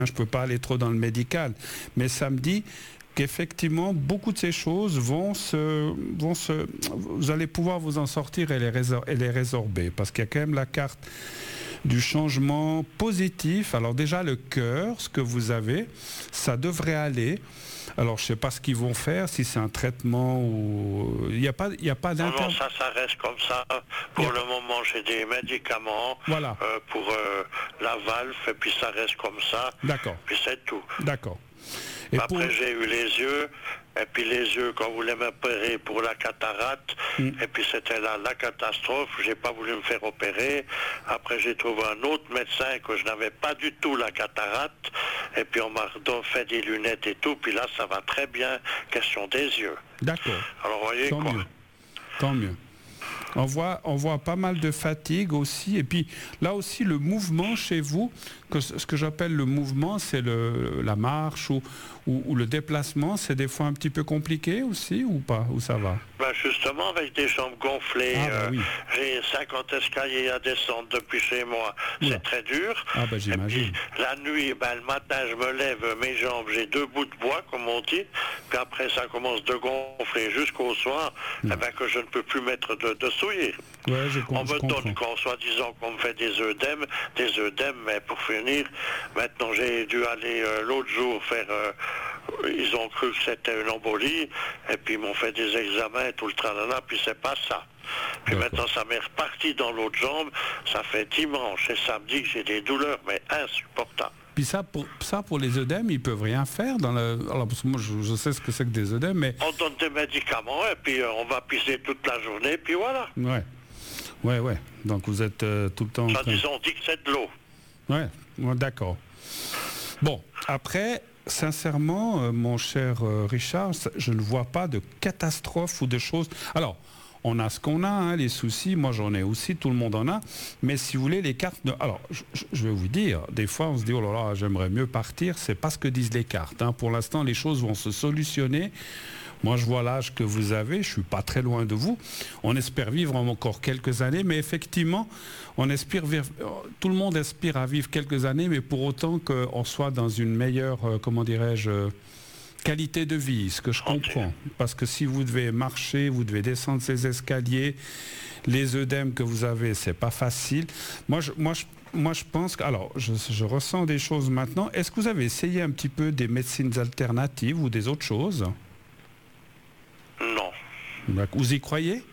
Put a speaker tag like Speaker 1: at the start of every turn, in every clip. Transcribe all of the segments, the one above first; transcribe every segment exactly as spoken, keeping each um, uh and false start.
Speaker 1: je ne peux pas aller trop dans le médical, mais ça me dit qu'effectivement, beaucoup de ces choses vont se, vont se... Vous allez pouvoir vous en sortir et les, résor- et les résorber, parce qu'il y a quand même la carte du changement positif. Alors déjà, le cœur, ce que vous avez, ça devrait aller. Alors, je ne sais pas ce qu'ils vont faire, si c'est un traitement ou... Il n'y a pas, il n'y a pas d'inter...
Speaker 2: Non, non, ça, ça reste comme ça. Pour a... le moment, j'ai des médicaments
Speaker 1: voilà.
Speaker 2: euh, pour euh, la valve, et puis ça reste comme ça.
Speaker 1: D'accord.
Speaker 2: Puis c'est tout.
Speaker 1: D'accord.
Speaker 2: Et Après, pour... j'ai eu les yeux, et puis les yeux, quand vous voulez m'opérer pour la cataracte, mm. et puis c'était la, la catastrophe, j'ai pas voulu me faire opérer. Après, j'ai trouvé un autre médecin que je n'avais pas du tout la cataracte, et puis on m'a fait des lunettes et tout, puis là, ça va très bien, question des yeux.
Speaker 1: D'accord.
Speaker 2: Alors, vous voyez
Speaker 1: Tant
Speaker 2: quoi.
Speaker 1: mieux. Tant mieux. On voit, on voit pas mal de fatigue aussi. Et puis là aussi, le mouvement chez vous, que ce que j'appelle le mouvement, c'est le, la marche ou, ou, ou le déplacement, c'est des fois un petit peu compliqué aussi ou pas? Ou ça va?
Speaker 2: Ben justement, avec des jambes gonflées,
Speaker 1: ah, bah oui.
Speaker 2: euh, j'ai cinquante escaliers à descendre depuis chez moi. Oula. C'est très dur.
Speaker 1: Ah ben j'imagine.
Speaker 2: Et puis, la nuit, ben, le matin, je me lève, mes jambes, j'ai deux bouts de bois, comme on dit. Puis après, ça commence de gonfler jusqu'au soir, mm. eh ben, que je ne peux plus mettre de, de souliers.
Speaker 1: Ouais, je
Speaker 2: on me
Speaker 1: comprends.
Speaker 2: donne, quand soi-disant qu'on me fait des œdèmes, des œdèmes, mais pour finir, maintenant j'ai dû aller euh, l'autre jour faire... Euh, ils ont cru que c'était une embolie, et puis ils m'ont fait des examens et tout le tralala, puis c'est pas ça. Puis maintenant ça m'est reparti dans l'autre jambe, ça fait dimanche et samedi que j'ai des douleurs, mais insupportables.
Speaker 1: Puis ça pour, ça, pour les œdèmes, ils peuvent rien faire dans le... Alors, parce que moi, je, je sais ce que c'est que des œdèmes, mais...
Speaker 2: On donne des médicaments, et puis euh, on va pisser toute la journée, puis voilà.
Speaker 1: Ouais, ouais, ouais. Donc vous êtes euh, tout le temps...
Speaker 2: Ça, disons, on dit que c'est de l'eau.
Speaker 1: Ouais, ouais, d'accord. Bon, après... Sincèrement, euh, mon cher euh, Richard, je ne vois pas de catastrophe ou de choses... Alors, on a ce qu'on a, hein, les soucis, moi j'en ai aussi, tout le monde en a, mais si vous voulez, les cartes... Ne... Alors, je, je vais vous dire, des fois on se dit, oh là là, j'aimerais mieux partir, c'est pas ce que disent les cartes. Hein. Pour l'instant, les choses vont se solutionner. Moi, je vois l'âge que vous avez, je ne suis pas très loin de vous. On espère vivre encore quelques années, mais effectivement, on espère vivre, tout le monde aspire à vivre quelques années, mais pour autant qu'on soit dans une meilleure, euh, comment dirais-je, euh, qualité de vie, ce que je comprends. Parce que si vous devez marcher, vous devez descendre ces escaliers, les œdèmes que vous avez, c'est pas facile. Moi, je, moi, je, moi, je pense que... Alors, je, je ressens des choses maintenant. Est-ce que vous avez essayé un petit peu des médecines alternatives ou des autres choses ?
Speaker 2: Non.
Speaker 1: Vous y croyez?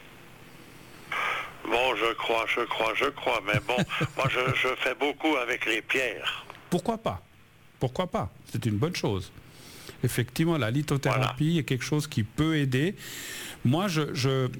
Speaker 2: Bon, je crois, je crois, je crois, mais bon, moi je, je fais beaucoup avec les pierres.
Speaker 1: Pourquoi pas? Pourquoi pas? C'est une bonne chose. Effectivement, la lithothérapie voilà. est quelque chose qui peut aider. Moi, je... je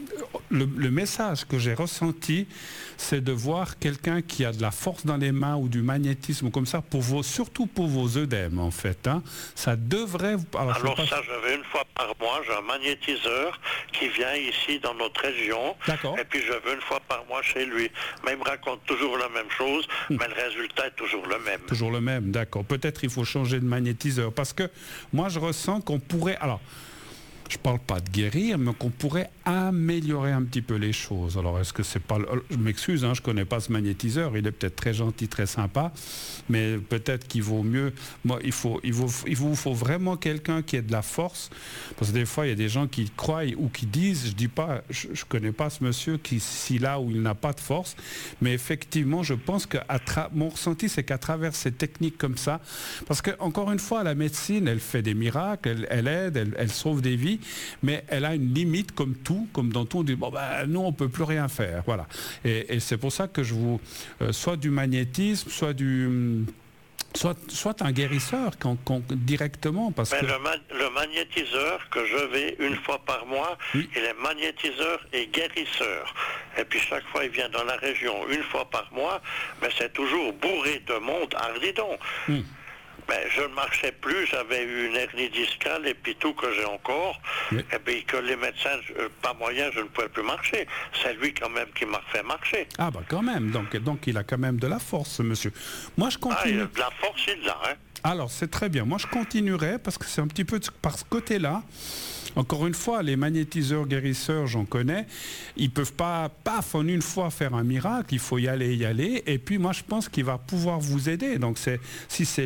Speaker 1: Le, le message que j'ai ressenti, c'est de voir quelqu'un qui a de la force dans les mains ou du magnétisme comme ça, pour vos, surtout pour vos œdèmes en fait. Hein. Ça devrait...
Speaker 2: Alors, Alors pas... ça, je vais une fois par mois, j'ai un magnétiseur qui vient ici dans notre région.
Speaker 1: D'accord.
Speaker 2: Et puis je vais une fois par mois chez lui. Mais il me raconte toujours la même chose, hum. mais le résultat est toujours le même.
Speaker 1: Toujours le même, d'accord. Peut-être il faut changer de magnétiseur. Parce que moi, je ressens qu'on pourrait... Alors, je ne parle pas de guérir, mais qu'on pourrait améliorer un petit peu les choses. Alors, est-ce que c'est pas... Je m'excuse, hein, je ne connais pas ce magnétiseur. Il est peut-être très gentil, très sympa, mais peut-être qu'il vaut mieux... Moi, il, faut, il, faut, il vous faut vraiment quelqu'un qui ait de la force, parce que des fois, il y a des gens qui croient ou qui disent, je dis pas, je ne connais pas ce monsieur qui, s'il a ou il n'a pas de force, mais effectivement, je pense que à tra... mon ressenti, c'est qu'à travers ces techniques comme ça, parce que encore une fois, la médecine, elle fait des miracles, elle, elle aide, elle, elle sauve des vies, mais elle a une limite comme tout, comme dans tout, on dit, bon ben nous on peut plus rien faire, voilà. Et, et c'est pour ça que je vous, euh, soit du magnétisme, soit du, soit, soit un guérisseur quand, quand, directement, parce
Speaker 2: mais
Speaker 1: que...
Speaker 2: Le, ma le magnétiseur que je vais une fois par mois, oui. il est magnétiseur et guérisseur. Et puis chaque fois il vient dans la région une fois par mois, mais c'est toujours bourré de monde, ardidon. Hum. Mais je ne marchais plus, j'avais eu une hernie discale et puis tout que j'ai encore, oui. et puis que les médecins, pas moyen, je ne pouvais plus marcher. C'est lui quand même qui m'a fait marcher.
Speaker 1: Ah bah quand même, donc, donc il a quand même de la force, ce monsieur. Moi je continue... Ah,
Speaker 2: il a de la force, il l'a, hein.
Speaker 1: Alors c'est très bien, moi je continuerai parce que c'est un petit peu par ce côté-là. Encore une fois, les magnétiseurs guérisseurs, j'en connais, ils ne peuvent pas, paf, en une fois faire un miracle, il faut y aller, y aller, et puis moi je pense qu'il va pouvoir vous aider. Donc c'est, si c'est